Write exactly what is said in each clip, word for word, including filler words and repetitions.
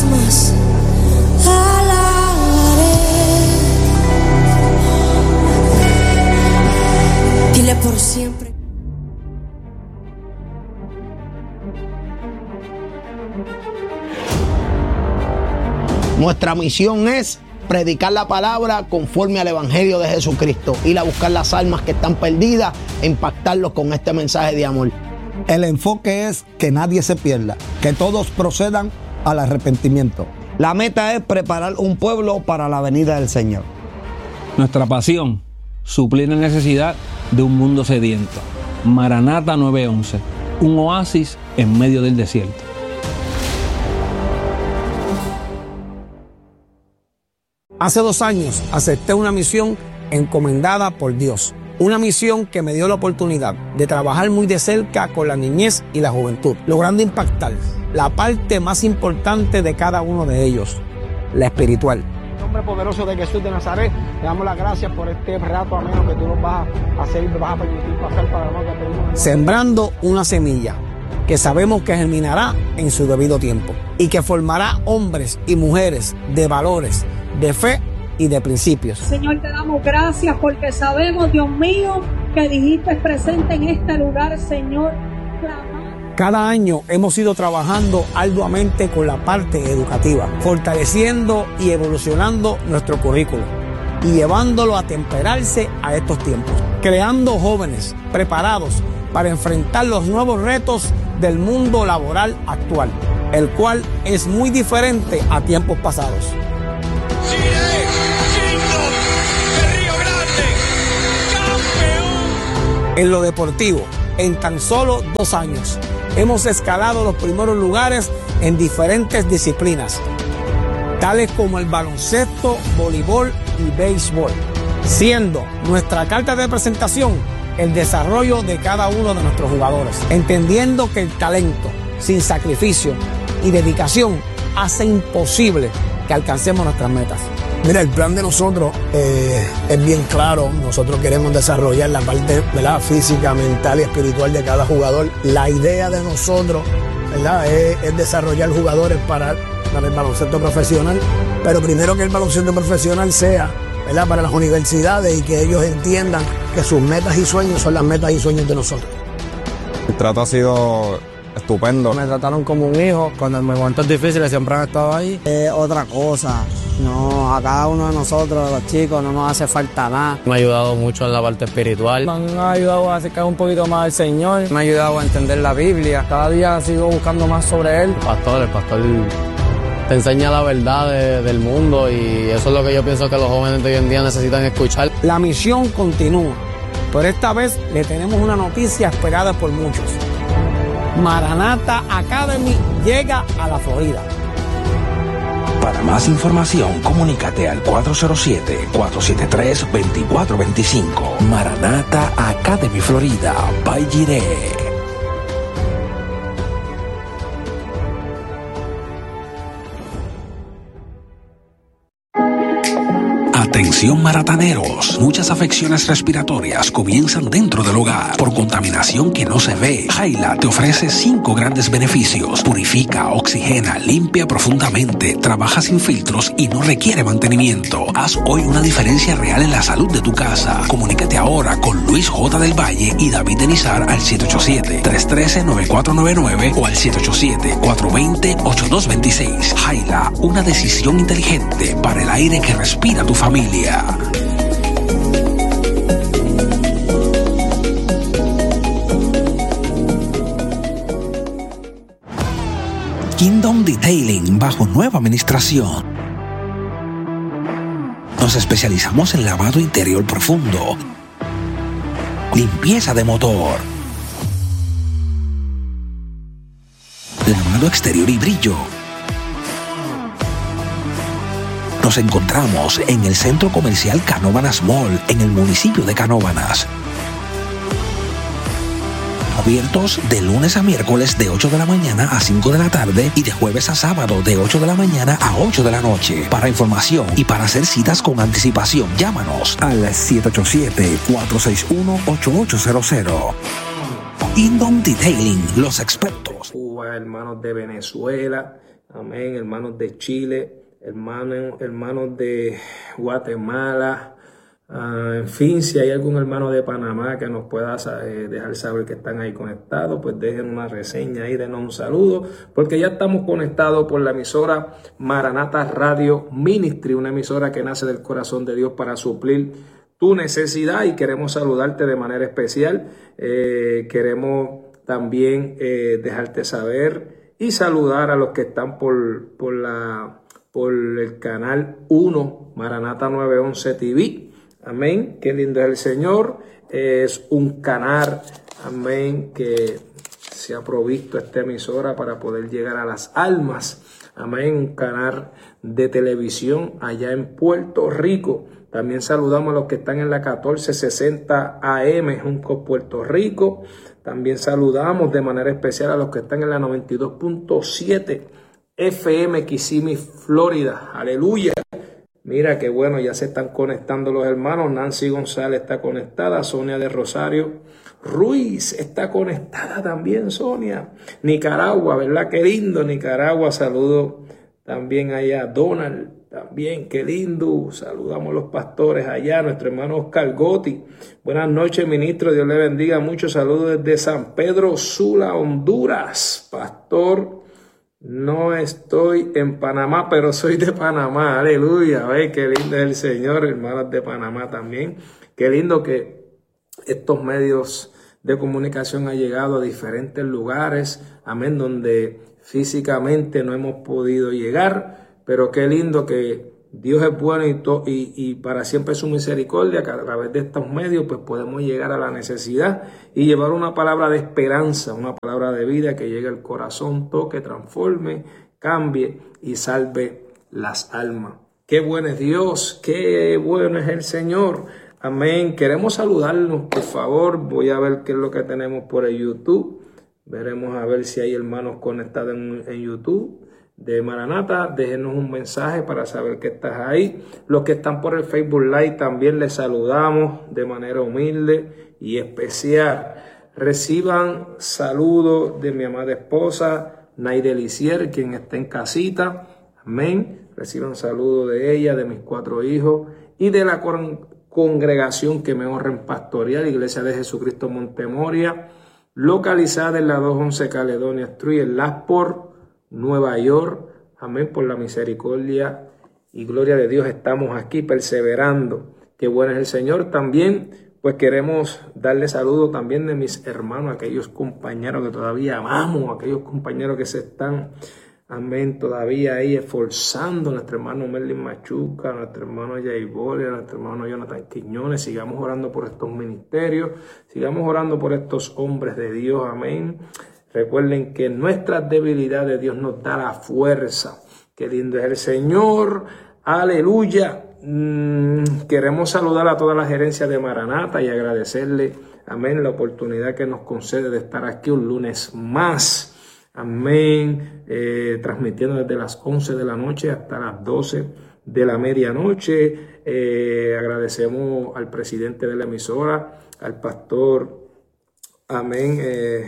jamás alabaré. Dile por siempre. Nuestra misión es predicar la palabra conforme al Evangelio de Jesucristo, ir a buscar las almas que están perdidas e impactarlos con este mensaje de amor. El enfoque es que nadie se pierda, que todos procedan al arrepentimiento. La meta es preparar un pueblo para la venida del Señor. Nuestra pasión, suplir la necesidad de un mundo sediento. Maranata nueve once, un oasis en medio del desierto. Hace dos años acepté una misión encomendada por Dios. Una misión que me dio la oportunidad de trabajar muy de cerca con la niñez y la juventud, logrando impactar la parte más importante de cada uno de ellos, la espiritual. En el nombre poderoso de Jesús de Nazaret, le damos las gracias por este rato ameno que tú nos vas a hacer y nos vas a permitir pasar para nosotros. Sembrando una semilla que sabemos que germinará en su debido tiempo y que formará hombres y mujeres de valores, de fe y de principios. Señor, te damos gracias porque sabemos, Dios mío, que dijiste presente en este lugar, Señor. Cada año hemos ido trabajando arduamente con la parte educativa, fortaleciendo y evolucionando nuestro currículo y llevándolo a temperarse a estos tiempos, creando jóvenes preparados para enfrentar los nuevos retos del mundo laboral actual, el cual es muy diferente a tiempos pasados. En lo deportivo, en tan solo dos años, hemos escalado los primeros lugares en diferentes disciplinas, tales como el baloncesto, voleibol y béisbol, siendo nuestra carta de presentación el desarrollo de cada uno de nuestros jugadores, entendiendo que el talento, sin sacrificio y dedicación, hace imposible que alcancemos nuestras metas. Mira, el plan de nosotros eh, es bien claro. Nosotros queremos desarrollar la parte, ¿verdad?, física, mental y espiritual de cada jugador. La idea de nosotros, ¿verdad?, es, es desarrollar jugadores para, para el baloncesto profesional, pero primero que el baloncesto profesional sea, ¿verdad?, para las universidades y que ellos entiendan que sus metas y sueños son las metas y sueños de nosotros. El trato ha sido estupendo. Me trataron como un hijo. Cuando en momentos difíciles siempre han estado ahí. Eh, otra cosa, no, a cada uno de nosotros, los chicos, no nos hace falta nada. Me ha ayudado mucho en la parte espiritual. Me han ayudado a acercar un poquito más al Señor. Me ha ayudado a entender la Biblia. Cada día sigo buscando más sobre Él. El pastor, el pastor te enseña la verdad de, del mundo y eso es lo que yo pienso que los jóvenes de hoy en día necesitan escuchar. La misión continúa, pero esta vez le tenemos una noticia esperada por muchos. Maranata Academy llega a la Florida. Para más información, comunícate al cuatro cero siete, cuatro siete tres, dos cuatro dos cinco. Maranata Academy Florida, by Jireh. Atención marataneros, muchas afecciones respiratorias comienzan dentro del hogar por contaminación que no se ve. Jaila te ofrece cinco grandes beneficios: purifica, oxigena, limpia profundamente, trabaja sin filtros y no requiere mantenimiento. Haz hoy una diferencia real en la salud de tu casa. Comunícate ahora con Luis J. del Valle y David Denizar al siete ocho siete, tres uno tres, nueve cuatro nueve nueve o al siete ocho siete, cuatro dos cero, ocho dos dos seis. Jaila, una decisión inteligente para el aire que respira tu familia. Kingdom Detailing bajo nueva administración. Nos especializamos en lavado interior profundo, limpieza de motor, lavado exterior y brillo. Nos encontramos en el Centro Comercial Canóvanas Mall, en el municipio de Canóvanas. Abiertos de lunes a miércoles de ocho de la mañana a cinco de la tarde y de jueves a sábado de ocho de la mañana a ocho de la noche. Para información y para hacer citas con anticipación, llámanos al siete ocho siete, cuatro seis uno, ocho ocho cero cero. Kingdom Detailing, los expertos. Cuba, hermanos de Venezuela, amén, hermanos de Chile, hermanos, hermanos de Guatemala, uh, en fin, si hay algún hermano de Panamá que nos pueda eh, dejar saber que están ahí conectados, pues dejen una reseña ahí, denos un saludo, porque ya estamos conectados por la emisora Maranata Radio Ministry, una emisora que nace del corazón de Dios para suplir tu necesidad, y queremos saludarte de manera especial. Eh, queremos también eh, dejarte saber y saludar a los que están por, por, la, por el canal uno, Maranata nueve once T V. Amén. Qué lindo es el Señor. Es un canal, amén, que se ha provisto esta emisora para poder llegar a las almas. Amén. Un canal de televisión allá en Puerto Rico. También saludamos a los que están en la catorce sesenta A M, Junco, Puerto Rico. También saludamos de manera especial a los que están en la noventa y dos punto siete F M, Kissimmee, Florida. Aleluya. Mira qué bueno, ya se están conectando los hermanos. Nancy González está conectada. Sonia de Rosario Ruiz está conectada también, Sonia. Nicaragua, ¿verdad? Qué lindo, Nicaragua. Saludo también allá. Donald. También, qué lindo. Saludamos a los pastores allá, nuestro hermano Oscar Gotti. Buenas noches, ministro. Dios le bendiga. Muchos saludos desde San Pedro Sula, Honduras. Pastor, no estoy en Panamá, pero soy de Panamá. Aleluya. Ay, qué lindo es el Señor, hermanos de Panamá también. Qué lindo que estos medios de comunicación han llegado a diferentes lugares. Amén, donde físicamente no hemos podido llegar. Pero qué lindo que Dios es bueno y, to, y, y para siempre su misericordia, que a través de estos medios pues podemos llegar a la necesidad y llevar una palabra de esperanza, una palabra de vida que llegue al corazón, toque, transforme, cambie y salve las almas. Qué bueno es Dios, qué bueno es el Señor. Amén. Queremos saludarnos, por favor. Voy a ver qué es lo que tenemos por el YouTube. Veremos a ver si hay hermanos conectados en, en YouTube. De Maranata, déjenos un mensaje para saber que estás ahí. Los que están por el Facebook Live también les saludamos de manera humilde y especial. Reciban saludos de mi amada esposa Naide Lisier, quien está en casita. Amén. Reciban saludos de ella, de mis cuatro hijos y de la con congregación que me honra en pastorear, Iglesia de Jesucristo Montemoria, localizada en la doscientos once Caledonia Street, en Lasport, Nueva York. Amén. Por la misericordia y gloria de Dios estamos aquí perseverando. Qué bueno es el Señor. También pues queremos darle saludo también de mis hermanos, aquellos compañeros que todavía amamos, aquellos compañeros que se están, amén, todavía ahí esforzando. Nuestro hermano Merlin Machuca, nuestro hermano Jay Bolia, nuestro hermano Jonathan Quiñones. Sigamos orando por estos ministerios, sigamos orando por estos hombres de Dios. Amén. Recuerden que en nuestras debilidades Dios nos da la fuerza. Qué lindo es el Señor. Aleluya. Mm, queremos saludar a toda la gerencia de Maranata y agradecerle, amén, la oportunidad que nos concede de estar aquí un lunes más. Amén. Eh, transmitiendo desde las once de la noche hasta las doce de la medianoche. Eh, agradecemos al presidente de la emisora, al pastor, amén, eh,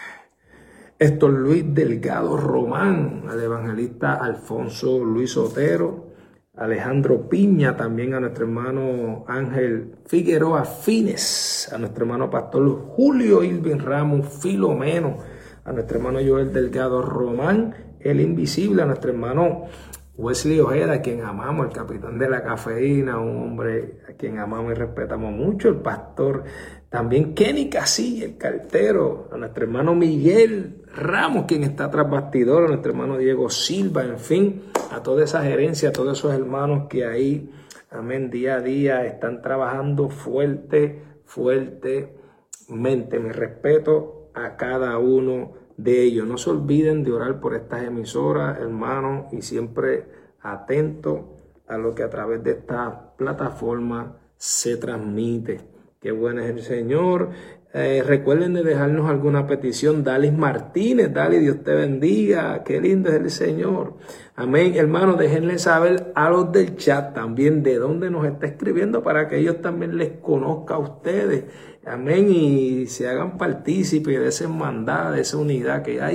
Héctor Luis Delgado Román, al evangelista Alfonso Luis Otero, Alejandro Piña, también a nuestro hermano Ángel Figueroa Fines, a nuestro hermano pastor Julio Irving Ramos Filomeno, a nuestro hermano Joel Delgado Román, el invisible, a nuestro hermano Wesley Ojeda, a quien amamos, el capitán de la cafeína, un hombre a quien amamos y respetamos mucho, el pastor también Kenny Casilla, el cartero, a nuestro hermano Miguel Ramos, quien está tras bastidor, a nuestro hermano Diego Silva, en fin, a toda esa gerencia, a todos esos hermanos que ahí, amén, día a día están trabajando fuerte, fuertemente. Mi respeto a cada uno de ellos. No se olviden de orar por estas emisoras, hermanos, y siempre atentos a lo que a través de esta plataforma se transmite. Qué bueno es el Señor. Eh, recuerden de dejarnos alguna petición. Dalis Martínez, Dalis, Dios te bendiga. Qué lindo es el Señor. Amén. Hermanos, déjenle saber a los del chat también de dónde nos está escribiendo para que ellos también les conozca a ustedes. Amén. Y se hagan partícipes de esa hermandad, de esa unidad que hay.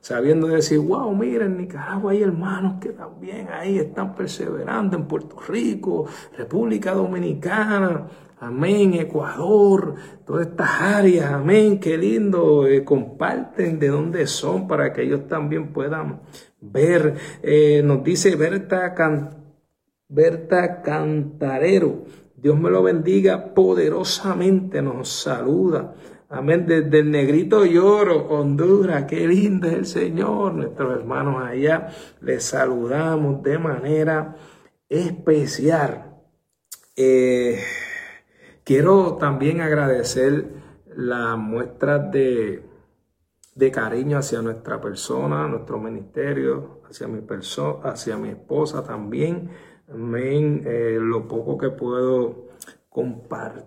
sabiendo decir, wow, mira, en Nicaragua hay hermanos que también ahí están perseverando, en Puerto Rico, República Dominicana, amén, Ecuador, todas estas áreas, amén, qué lindo, eh, comparten de dónde son para que ellos también puedan ver. Eh, nos dice Berta, Can, Berta Cantarero, Dios me lo bendiga poderosamente, nos saluda. Amén, desde el Negrito Lloro, Honduras, qué lindo es el Señor. Nuestros hermanos allá, les saludamos de manera especial. Eh, quiero también agradecer las muestras de, de cariño hacia nuestra persona, nuestro ministerio, hacia mi persona, hacia mi esposa también. Amén, eh, lo poco que puedo compartir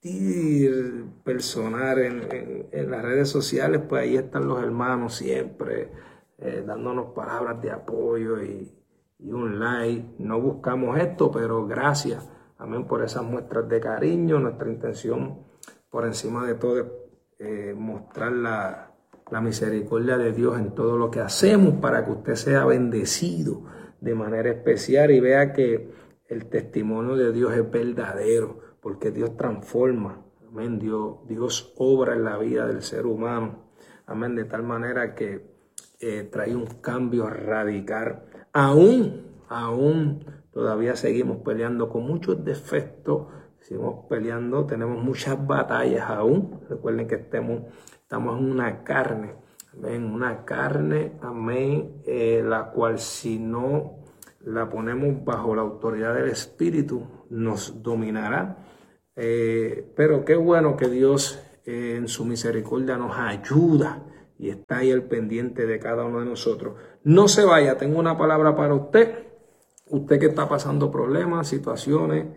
personal en, en, en las redes sociales, pues ahí están los hermanos siempre eh, dándonos palabras de apoyo y, y un like. No buscamos esto, pero gracias, amén, por esas muestras de cariño. Nuestra intención por encima de todo es eh, mostrar la, la misericordia de Dios en todo lo que hacemos para que usted sea bendecido de manera especial y vea que el testimonio de Dios es verdadero, porque Dios transforma, amén, Dios, Dios obra en la vida del ser humano, amén, de tal manera que eh, trae un cambio radical. Aún, aún todavía seguimos peleando con muchos defectos, seguimos peleando, tenemos muchas batallas aún. Recuerden que estemos, estamos en una carne, amén, una carne, amén, eh, la cual si no la ponemos bajo la autoridad del Espíritu, nos dominará. Eh, pero qué bueno que Dios eh, en su misericordia nos ayuda y está ahí al pendiente de cada uno de nosotros. No se vaya, tengo una palabra para usted. Usted que está pasando problemas, situaciones,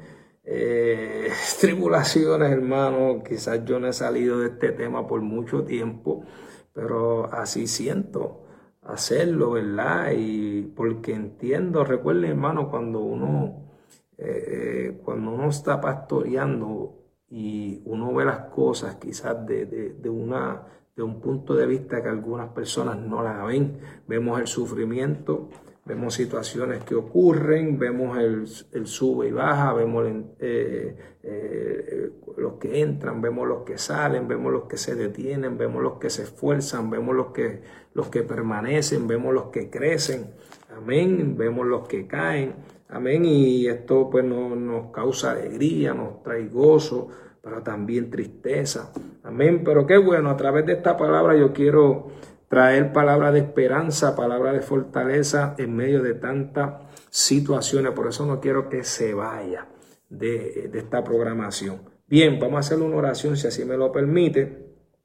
eh, tribulaciones, hermano. Quizás yo no he salido de este tema por mucho tiempo, pero así siento hacerlo, ¿verdad? Y porque entiendo, recuerden, hermano, cuando uno eh, cuando uno está pastoreando y uno ve las cosas quizás de, de, de, una, de un punto de vista que algunas personas no la ven, vemos el sufrimiento, vemos situaciones que ocurren, vemos el, el sube y baja, vemos el, eh, eh, los que entran, vemos los que salen, vemos los que se detienen, vemos los que se esfuerzan, vemos los que, los que permanecen, vemos los que crecen, amén, vemos los que caen, amén, y esto pues no, nos causa alegría, nos trae gozo, pero también tristeza, amén, pero qué bueno, a través de esta palabra yo quiero traer palabra de esperanza, palabra de fortaleza en medio de tantas situaciones. Por eso no quiero que se vaya de, de esta programación. Bien, vamos a hacer una oración, si así me lo permite,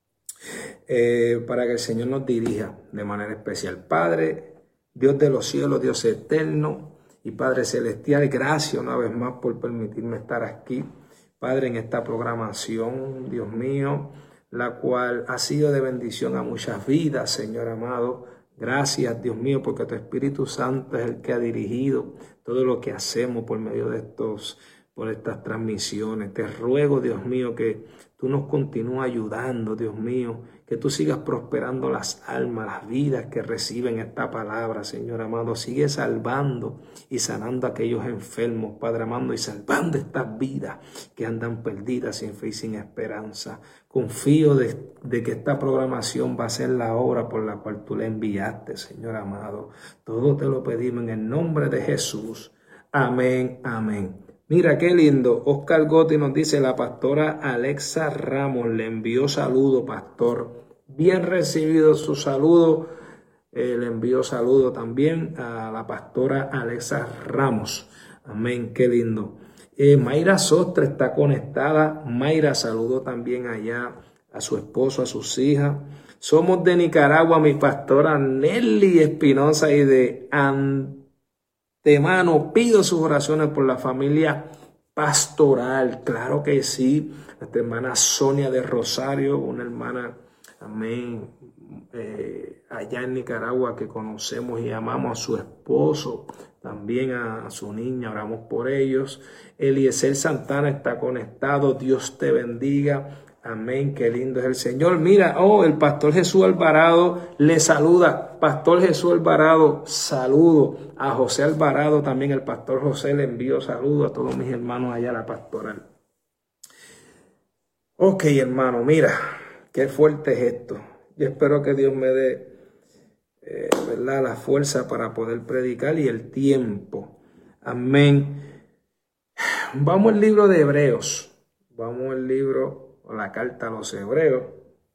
eh, para que el Señor nos dirija de manera especial. Padre, Dios de los cielos, Dios eterno y Padre celestial, gracias una vez más por permitirme estar aquí, Padre, en esta programación, Dios mío, la cual ha sido de bendición a muchas vidas, Señor amado. Gracias, Dios mío, porque tu Espíritu Santo es el que ha dirigido todo lo que hacemos por medio de estos, por estas transmisiones. Te ruego, Dios mío, que tú nos continúes ayudando, Dios mío, que tú sigas prosperando las almas, las vidas que reciben esta palabra, Señor amado. Sigue salvando y sanando a aquellos enfermos, Padre amado, y salvando estas vidas que andan perdidas sin fe y sin esperanza. Confío de, de que esta programación va a ser la obra por la cual tú le enviaste, Señor amado. Todo te lo pedimos en el nombre de Jesús. Amén, amén. Mira qué lindo. Oscar Gotti nos dice, la pastora Alexa Ramos le envió saludo, pastor. Bien recibido su saludo. Eh, le envió saludo también a la pastora Alexa Ramos. Amén, qué lindo. Eh, Mayra Sostre está conectada. Mayra, saludo también allá a su esposo, a sus hijas. Somos de Nicaragua, mi pastora Nelly Espinosa, y de antemano pido sus oraciones por la familia pastoral. Claro que sí. Nuestra hermana Sonia de Rosario, una hermana, amén, eh, allá en Nicaragua que conocemos y amamos, a su esposo, también a, a su niña, oramos por ellos. Eliezer Santana está conectado, Dios te bendiga. Amén, qué lindo es el Señor. Mira, oh, el pastor Jesús Alvarado le saluda. Pastor Jesús Alvarado, saludo. A José Alvarado también, el pastor José, le envío saludo a todos mis hermanos allá a la pastoral. Ok, hermano, mira, qué fuerte es esto. Yo espero que Dios me dé eh, ¿verdad? la fuerza para poder predicar y el tiempo. Amén. Vamos al libro de Hebreos. Vamos al libro o la carta a los Hebreos,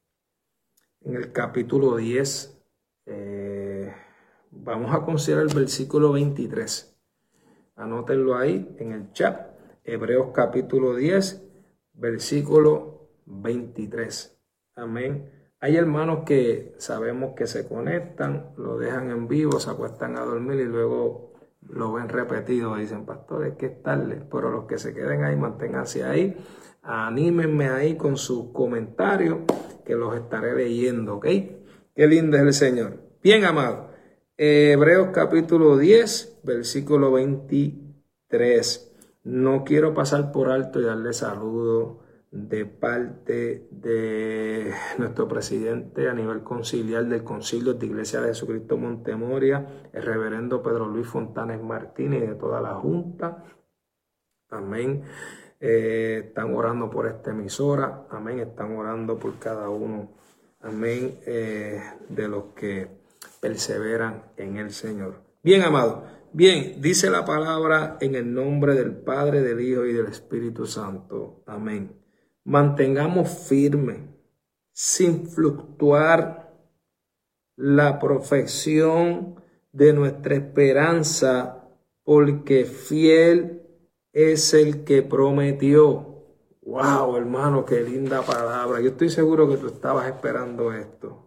en el capítulo diez, eh, vamos a considerar el versículo veintitrés. Anótenlo ahí en el chat. Hebreos capítulo diez, versículo veintitrés. Amén. Hay hermanos que sabemos que se conectan, lo dejan en vivo, se acuestan a dormir y luego lo ven repetido. Dicen, pastor, es que es tarde. Pero los que se queden ahí, manténganse ahí. Anímenme ahí con sus comentarios que los estaré leyendo, ¿ok? Qué lindo es el Señor. Bien, amado. Hebreos capítulo diez, versículo veintitrés. No quiero pasar por alto y darle saludo de parte de nuestro presidente a nivel conciliar del Concilio de Iglesia de Jesucristo Montemoria, el reverendo Pedro Luis Fontanes Martínez y de toda la Junta. Amén. Eh, están orando por esta emisora, amén, están orando por cada uno, amén, eh, de los que perseveran en el Señor. Bien, amado, bien, dice la palabra en el nombre del Padre, del Hijo y del Espíritu Santo, amén. Mantengamos firme, sin fluctuar, la profesión de nuestra esperanza, porque fiel es el que prometió. Wow, hermano, qué linda palabra. Yo estoy seguro que tú estabas esperando esto.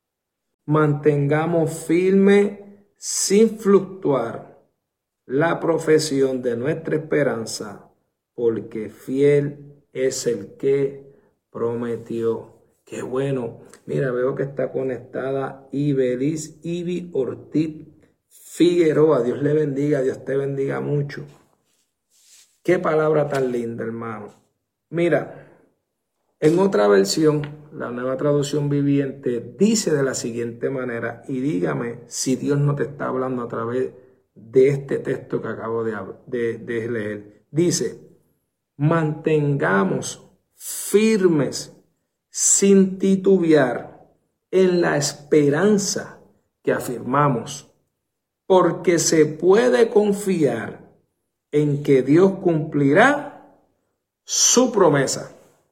Mantengamos firme, sin fluctuar, la profesión de nuestra esperanza, porque fiel es el que prometió. Qué bueno. Mira, veo que está conectada Ibelis Ibi Ortiz Figueroa. Dios le bendiga, Dios te bendiga mucho. Qué palabra tan linda, hermano. Mira, en otra versión, la Nueva Traducción Viviente dice de la siguiente manera, y dígame si Dios no te está hablando a través de este texto que acabo de, de, de leer. Dice, mantengamos firmes, sin titubear, en la esperanza que afirmamos, porque se puede confiar en que Dios cumplirá su promesa.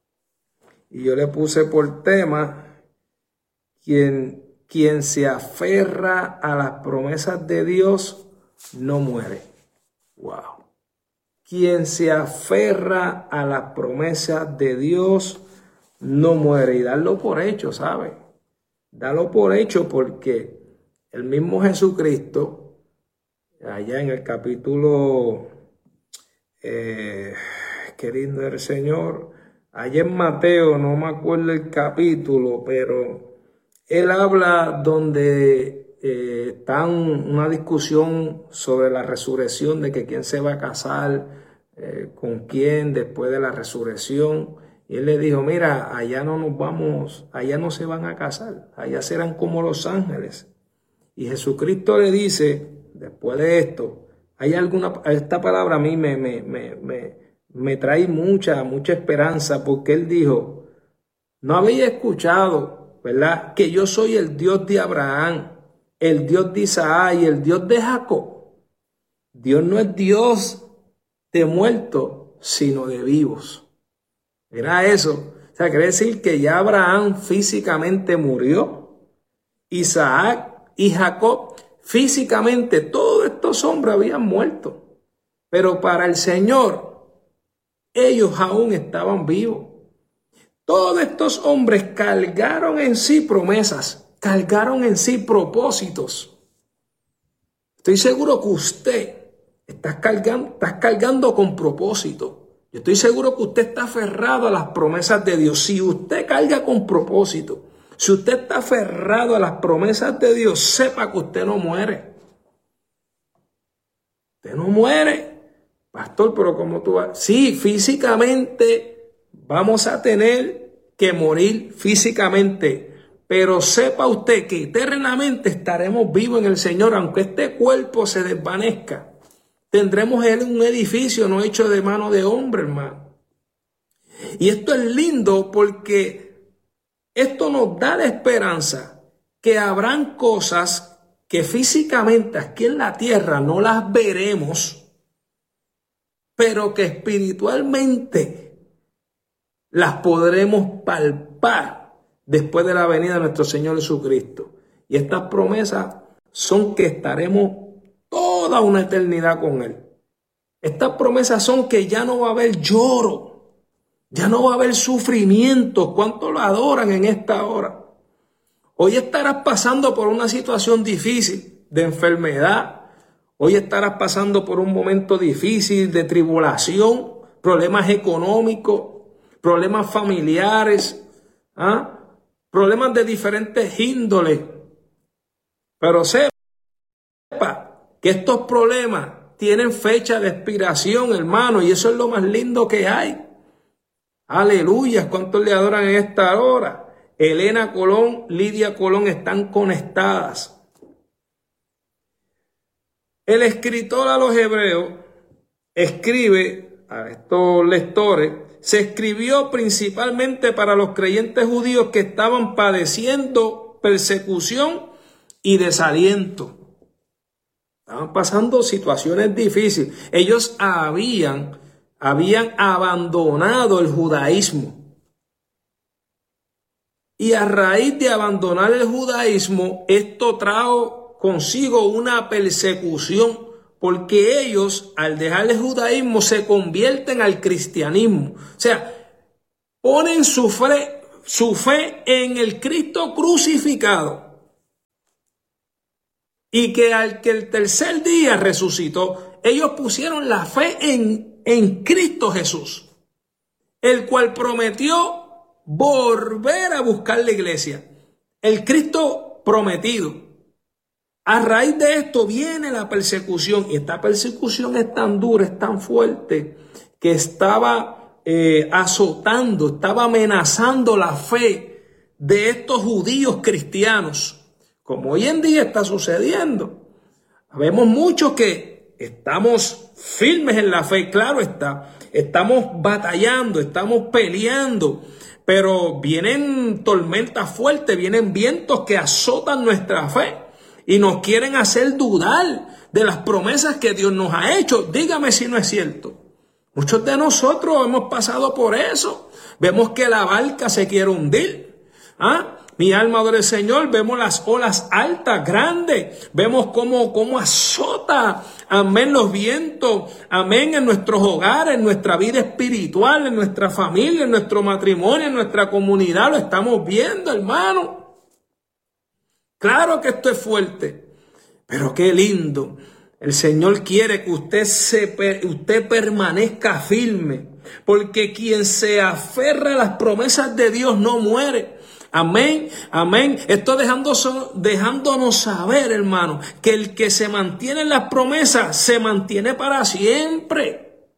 Y yo le puse por tema, quien, quien se aferra a las promesas de Dios no muere. Wow. Quien se aferra a las promesas de Dios no muere. Y darlo por hecho, ¿sabe? Darlo por hecho porque el mismo Jesucristo, allá en el capítulo... Eh, qué lindo es el Señor. Allá en Mateo, no me acuerdo el capítulo, pero él habla donde eh, está una discusión sobre la resurrección, de que quién se va a casar eh, con quién después de la resurrección. Y él le dijo, mira, allá no nos vamos, allá no se van a casar, allá serán como los ángeles. Y Jesucristo le dice, después de esto, hay alguna, esta palabra a mí me, me, me, me, me trae mucha, mucha esperanza, porque él dijo, no habéis escuchado, ¿verdad?, que yo soy el Dios de Abraham, el Dios de Isaac y el Dios de Jacob. Dios no es Dios de muertos, sino de vivos. Mira eso. O sea, quiere decir que ya Abraham físicamente murió, Isaac y Jacob físicamente, todos estos hombres habían muerto, pero para el Señor, ellos aún estaban vivos. Todos estos hombres cargaron en sí promesas, cargaron en sí propósitos. Estoy seguro que usted está cargando, está cargando con propósito. Yo estoy seguro que usted está aferrado a las promesas de Dios. Si usted carga con propósito, si usted está aferrado a las promesas de Dios, sepa que usted no muere. Usted no muere. Pastor, pero ¿cómo tú vas? Sí, físicamente vamos a tener que morir físicamente. Pero sepa usted que eternamente estaremos vivos en el Señor, aunque este cuerpo se desvanezca. Tendremos él un edificio no hecho de mano de hombre, hermano. Y esto es lindo porque esto nos da la esperanza que habrán cosas que físicamente aquí en la tierra no las veremos, pero que espiritualmente las podremos palpar después de la venida de nuestro Señor Jesucristo. Y estas promesas son que estaremos toda una eternidad con Él. Estas promesas son que ya no va a haber lloro, ya no va a haber sufrimiento. ¿Cuánto lo adoran en esta hora? Hoy estarás pasando por una situación difícil de enfermedad. Hoy estarás pasando por un momento difícil de tribulación, problemas económicos, problemas familiares, ¿ah? Problemas de diferentes índoles. Pero sepa que estos problemas tienen fecha de expiración, hermano, y eso es lo más lindo que hay. Aleluya, ¿cuántos le adoran en esta hora? Elena Colón, Lidia Colón están conectadas. El escritor a los hebreos escribe a estos lectores, se escribió principalmente para los creyentes judíos que estaban padeciendo persecución y desaliento. Estaban pasando situaciones difíciles. Ellos habían, habían abandonado el judaísmo. Y a raíz de abandonar el judaísmo, esto trajo consigo una persecución, porque ellos, al dejar el judaísmo, se convierten al cristianismo. O sea, ponen su fe, su fe en el Cristo crucificado. Y que al que el tercer día resucitó, ellos pusieron la fe en, en Cristo Jesús, el cual prometió volver a buscar la iglesia. El Cristo prometido. A raíz de esto viene la persecución, y esta persecución es tan dura, es tan fuerte, que estaba eh, azotando, estaba amenazando la fe de estos judíos cristianos, como hoy en día está sucediendo. Vemos muchos que estamos firmes en la fe, claro está, estamos batallando, estamos peleando, pero vienen tormentas fuertes, vienen vientos que azotan nuestra fe y nos quieren hacer dudar de las promesas que Dios nos ha hecho. Dígame si no es cierto. Muchos de nosotros hemos pasado por eso. Vemos que la barca se quiere hundir. ¿Ah? Mi alma adora al Señor. Vemos las olas altas, grandes. Vemos cómo, cómo azota, amén, los vientos, amén, en nuestros hogares, en nuestra vida espiritual, en nuestra familia, en nuestro matrimonio, en nuestra comunidad. Lo estamos viendo, hermano. Claro que esto es fuerte, pero qué lindo. El Señor quiere que usted, se, usted permanezca firme, porque quien se aferra a las promesas de Dios no muere. Amén, amén. Esto dejándonos, dejándonos saber, hermano, que el que se mantiene en las promesas se mantiene para siempre.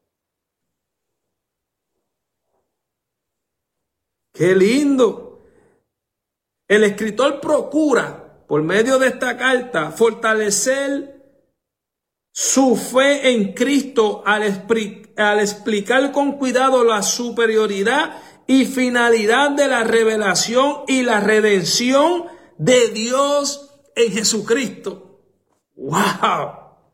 Qué lindo. El escritor procura, por medio de esta carta, fortalecer su fe en Cristo al, al explicar con cuidado la superioridad y finalidad de la revelación y la redención de Dios en Jesucristo. ¡Wow!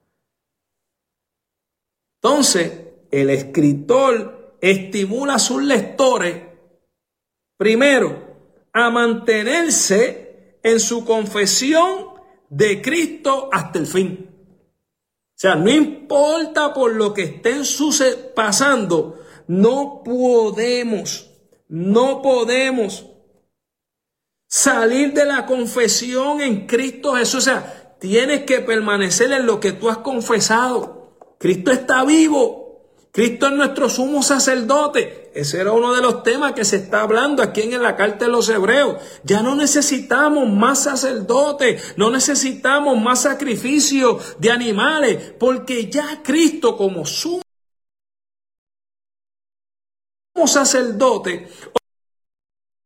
Entonces, el escritor estimula a sus lectores, primero, a mantenerse en su confesión de Cristo hasta el fin. O sea, no importa por lo que estén pasando, no podemos, no podemos salir de la confesión en Cristo Jesús. O sea, tienes que permanecer en lo que tú has confesado. Cristo está vivo. Cristo es nuestro sumo sacerdote. Ese era uno de los temas que se está hablando aquí en la carta de los Hebreos. Ya no necesitamos más sacerdotes, no necesitamos más sacrificio de animales, porque ya Cristo como sumo sacerdote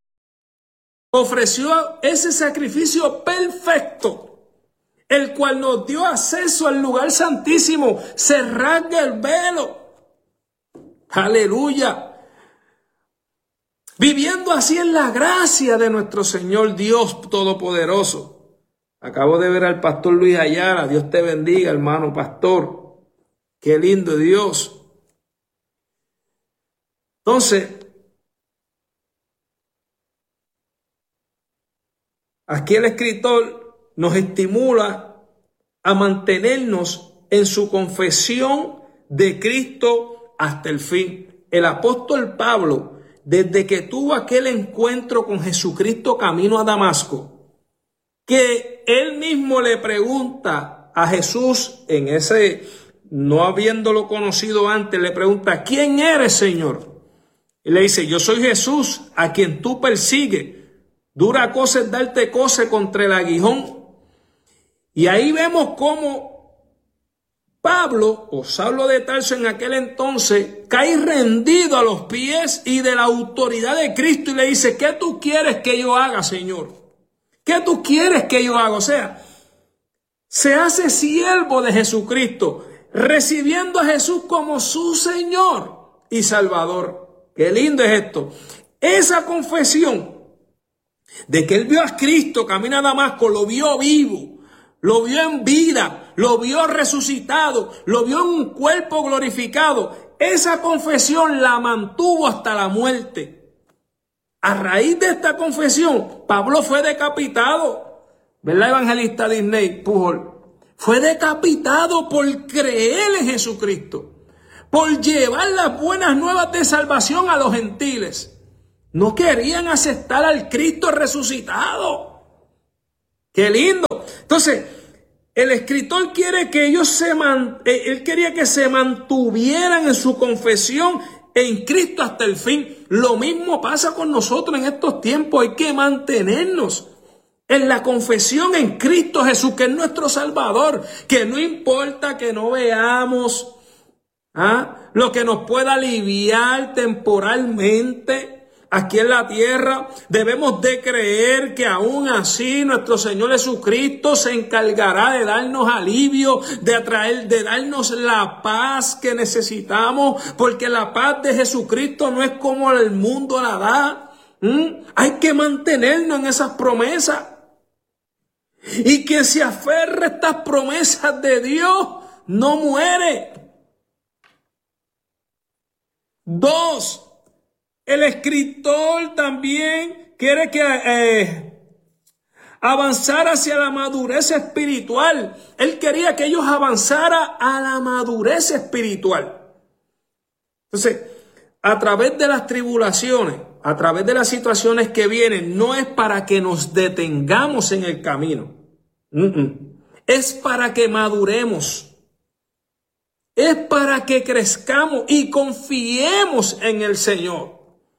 ofreció ese sacrificio perfecto, el cual nos dio acceso al lugar santísimo. Se rasga el velo. Aleluya. Viviendo así en la gracia de nuestro Señor Dios Todopoderoso. Acabo de ver al pastor Luis Ayala. Dios te bendiga, hermano pastor. Qué lindo Dios. Entonces, aquí el escritor nos estimula a mantenernos en su confesión de Cristo hasta el fin. El apóstol Pablo, desde que tuvo aquel encuentro con Jesucristo camino a Damasco, que él mismo le pregunta a Jesús, en ese, no habiéndolo conocido antes, le pregunta, ¿quién eres, Señor? Y le dice, yo soy Jesús, a quien tú persigues. Dura cosa es darte coce contra el aguijón. Y ahí vemos cómo Pablo, o Saulo de Tarso en aquel entonces, cae rendido a los pies y de la autoridad de Cristo y le dice, ¿qué tú quieres que yo haga, Señor? ¿Qué tú quieres que yo haga? O sea, se hace siervo de Jesucristo, recibiendo a Jesús como su Señor y Salvador. Qué lindo es esto. Esa confesión de que él vio a Cristo caminar a Damasco, lo vio vivo, lo vio en vida, lo vio resucitado, lo vio en un cuerpo glorificado. Esa confesión la mantuvo hasta la muerte. A raíz de esta confesión, Pablo fue decapitado. ¿Verdad, evangelista Disney Pujol? Fue decapitado por creer en Jesucristo, por llevar las buenas nuevas de salvación a los gentiles. No querían aceptar al Cristo resucitado. ¡Qué lindo! Entonces, el escritor quiere que ellos se man, él quería que se mantuvieran en su confesión en Cristo hasta el fin. Lo mismo pasa con nosotros en estos tiempos. Hay que mantenernos en la confesión en Cristo Jesús, que es nuestro Salvador. Que no importa que no veamos ¿ah? lo que nos pueda aliviar temporalmente aquí en la tierra, debemos de creer que aún así nuestro Señor Jesucristo se encargará de darnos alivio, de atraer, de darnos la paz que necesitamos, porque la paz de Jesucristo no es como el mundo la da. ¿Mm? Hay que mantenernos en esas promesas. Y quien se aferre a estas promesas de Dios no muere. Dos, el escritor también quiere que eh, avanzar hacia la madurez espiritual. Él quería que ellos avanzaran a la madurez espiritual. Entonces, a través de las tribulaciones, a través de las situaciones que vienen, no es para que nos detengamos en el camino. Mm-mm. Es para que maduremos. Es para que crezcamos y confiemos en el Señor.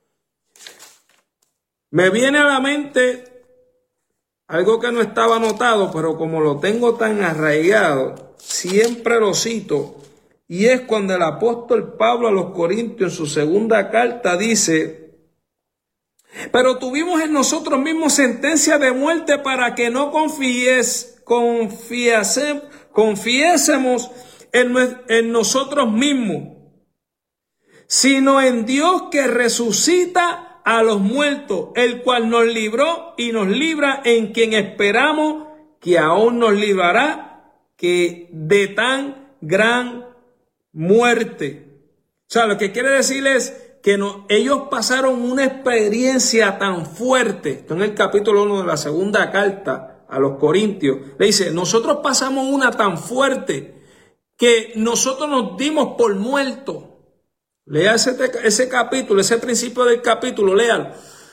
Me viene a la mente algo que no estaba anotado, pero como lo tengo tan arraigado, siempre lo cito. Y es cuando el apóstol Pablo a los Corintios en su segunda carta dice, pero tuvimos en nosotros mismos sentencia de muerte para que no confíes, confiase, confiésemos en, en nosotros mismos, sino en Dios que resucita a los muertos, el cual nos libró y nos libra, en quien esperamos que aún nos librará que de tan gran muerte. O sea, lo que quiere decir es que no, ellos pasaron una experiencia tan fuerte. Esto en el capítulo uno de la segunda carta a los Corintios. Le dice, nosotros pasamos una tan fuerte que nosotros nos dimos por muertos. Lea ese, ese capítulo, ese principio del capítulo, léalo.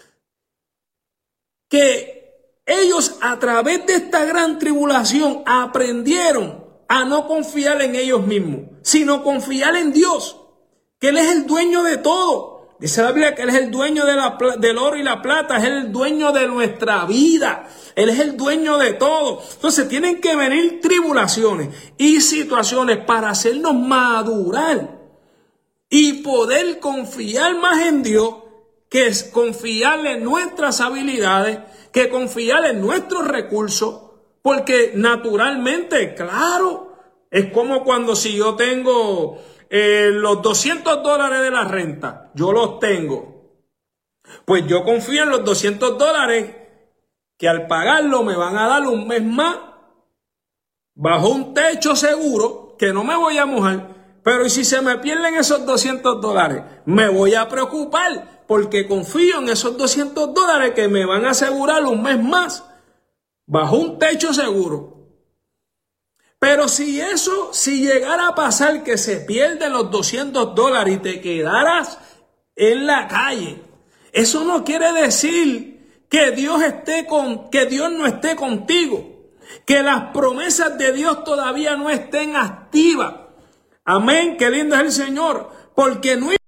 Que ellos a través de esta gran tribulación aprendieron a no confiar en ellos mismos, sino confiar en Dios, que Él es el dueño de todo. Dice la Biblia que Él es el dueño de la, del oro y la plata, es el dueño de nuestra vida, Él es el dueño de todo. Entonces tienen que venir tribulaciones y situaciones para hacernos madurar y poder confiar más en Dios que es confiarle en nuestras habilidades, que confiarle en nuestros recursos, porque naturalmente, claro, es como cuando si yo tengo eh, los doscientos dólares de la renta, yo los tengo, pues yo confío en los doscientos dólares que al pagarlo me van a dar un mes más bajo un techo seguro, que no me voy a mojar. Pero ¿y si se me pierden esos doscientos dólares? Me voy a preocupar porque confío en esos doscientos dólares que me van a asegurar un mes más bajo un techo seguro. Pero si eso, si llegara a pasar que se pierden los doscientos dólares y te quedaras en la calle, eso no quiere decir que Dios esté con, que Dios no esté contigo, que las promesas de Dios todavía no estén activas. Amén, qué lindo es el Señor, porque no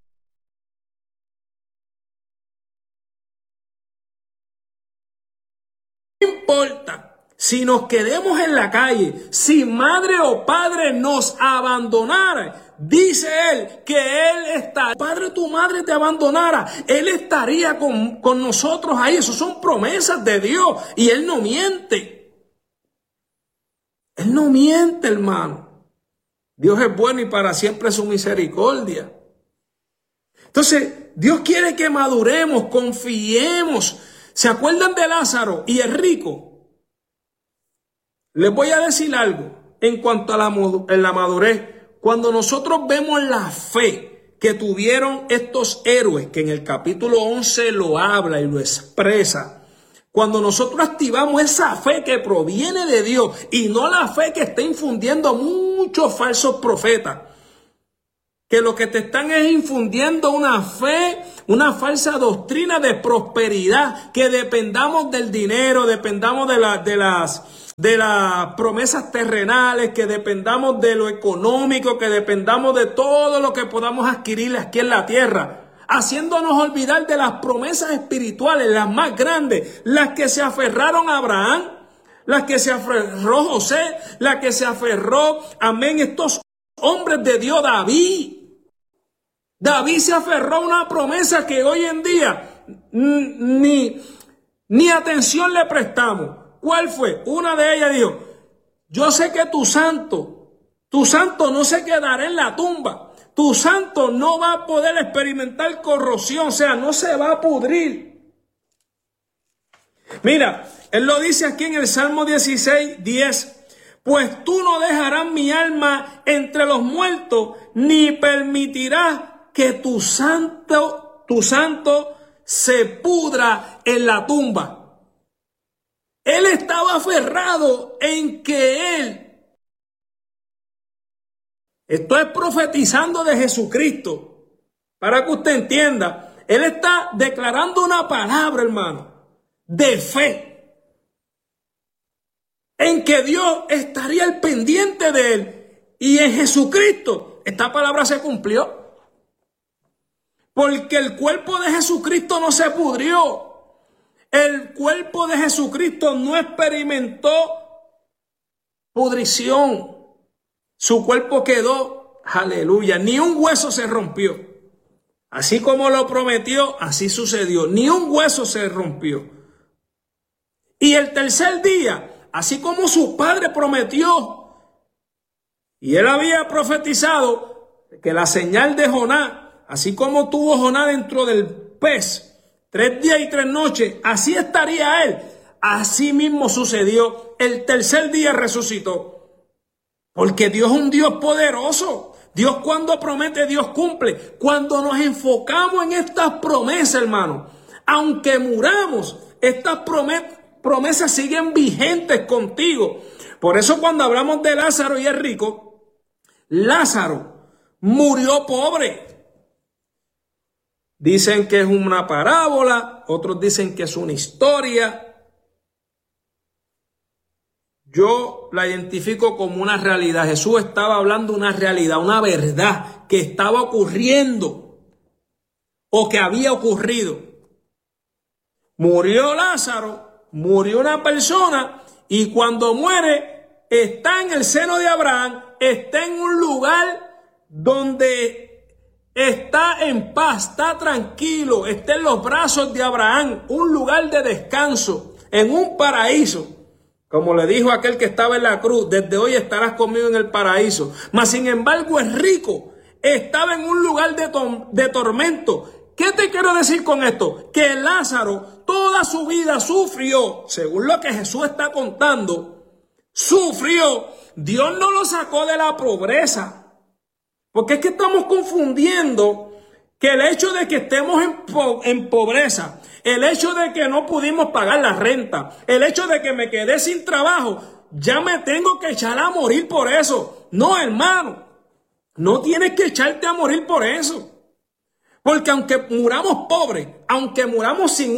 importa si nos quedemos en la calle, si madre o padre nos abandonara, dice Él que Él está, padre o tu madre te abandonara, Él estaría con, con nosotros ahí. Eso son promesas de Dios y Él no miente. Él no miente, hermano. Dios es bueno y para siempre su misericordia. Entonces, Dios quiere que maduremos, confiemos. ¿Se acuerdan de Lázaro y el rico? Les voy a decir algo en cuanto a la, en la madurez. Cuando nosotros vemos la fe que tuvieron estos héroes, que en el capítulo once lo habla y lo expresa, cuando nosotros activamos esa fe que proviene de Dios y no la fe que está infundiendo muchos falsos profetas, que lo que te están es infundiendo una fe, una falsa doctrina de prosperidad, que dependamos del dinero, dependamos de, la, de, las, de las promesas terrenales, que dependamos de lo económico, que dependamos de todo lo que podamos adquirir aquí en la tierra, haciéndonos olvidar de las promesas espirituales, las más grandes, las que se aferraron a Abraham, las que se aferró José, las que se aferró, amén, estos hombres de Dios, David. David se aferró a una promesa que hoy en día ni, ni atención le prestamos. ¿Cuál fue? Una de ellas dijo: yo sé que tu santo, tu santo no se quedará en la tumba. Tu santo no va a poder experimentar corrosión, o sea, no se va a pudrir. Mira, él lo dice aquí en el Salmo dieciséis, diez. Pues tú no dejarás mi alma entre los muertos, ni permitirás que tu santo, tu santo se pudra en la tumba. Él estaba aferrado en que él, estoy profetizando de Jesucristo, para que usted entienda, él está declarando una palabra, hermano, de fe, en que Dios estaría al pendiente de él, y en Jesucristo esta palabra se cumplió, porque el cuerpo de Jesucristo no se pudrió, el cuerpo de Jesucristo no experimentó pudrición. Su cuerpo quedó, aleluya, ni un hueso se rompió. Así como lo prometió, así sucedió. Ni un hueso se rompió. Y el tercer día, así como su padre prometió, y él había profetizado que la señal de Jonás, así como tuvo Jonás dentro del pez, tres días y tres noches, así estaría él. Así mismo sucedió. El tercer día resucitó. Porque Dios es un Dios poderoso. Dios cuando promete, Dios cumple. Cuando nos enfocamos en estas promesas, hermano, aunque muramos, estas promesas siguen vigentes contigo. Por eso cuando hablamos de Lázaro y el rico, Lázaro murió pobre. Dicen que es una parábola, otros dicen que es una historia. Yo la identifico como una realidad. Jesús estaba hablando una realidad, una verdad que estaba ocurriendo o que había ocurrido. Murió Lázaro, murió una persona y cuando muere está en el seno de Abraham, está en un lugar donde está en paz, está tranquilo, está en los brazos de Abraham, un lugar de descanso, en un paraíso. Como le dijo aquel que estaba en la cruz, desde hoy estarás conmigo en el paraíso. Mas sin embargo es rico, estaba en un lugar de, to- de tormento. ¿Qué te quiero decir con esto? Que Lázaro toda su vida sufrió, según lo que Jesús está contando, sufrió. Dios no lo sacó de la pobreza. Porque es que estamos confundiendo que el hecho de que estemos en, po- en pobreza, el hecho de que no pudimos pagar la renta, el hecho de que me quedé sin trabajo, ya me tengo que echar a morir por eso. No, hermano, no tienes que echarte a morir por eso. Porque aunque muramos pobres, aunque muramos sin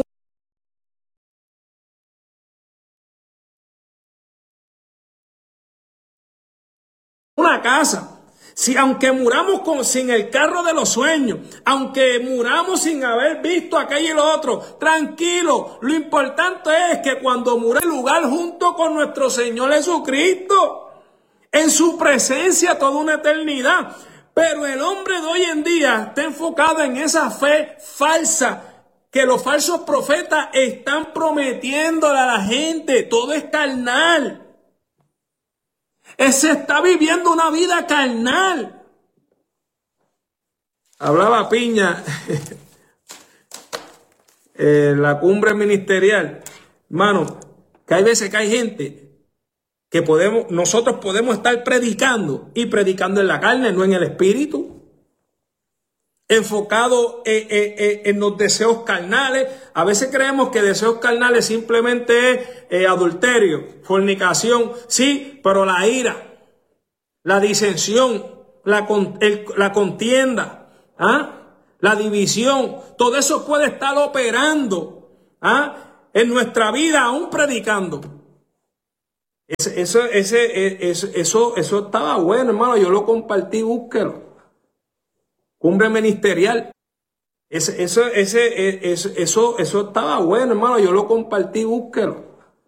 una casa, si aunque muramos con, sin el carro de los sueños, aunque muramos sin haber visto aquello y lo otro, tranquilo, lo importante es que cuando mure el lugar junto con nuestro Señor Jesucristo, en su presencia toda una eternidad. Pero el hombre de hoy en día está enfocado en esa fe falsa que los falsos profetas están prometiéndole a la gente. Todo es carnal. Se está viviendo una vida carnal. Hablaba Piña en la cumbre ministerial, hermano, que hay veces que hay gente que podemos, nosotros podemos estar predicando y predicando en la carne, no en el espíritu. Enfocado en, en, en los deseos carnales. A veces creemos que deseos carnales simplemente es eh, adulterio, fornicación, sí, pero la ira, la disensión, la, el, la contienda, ¿ah? la división, todo eso puede estar operando ¿ah? en nuestra vida aún predicando. Ese, eso, ese, eso, eso, eso estaba bueno, hermano, yo lo compartí, búsquelo. Cumbre ministerial. Ese, eso, ese, eso, eso, eso estaba bueno, hermano. Yo lo compartí, búsquelo.